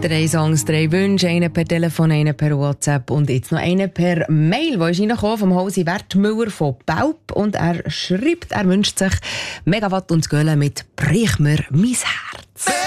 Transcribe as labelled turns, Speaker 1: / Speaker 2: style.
Speaker 1: 3 Songs, 3 Wünsche, einen per Telefon, einen per WhatsApp und jetzt noch einen per Mail, wo ist reingekommen vom Hosi Wertmüller von Baub und er schreibt, er wünscht sich Megawatt und Gölle mit «Brich mir mein Herz».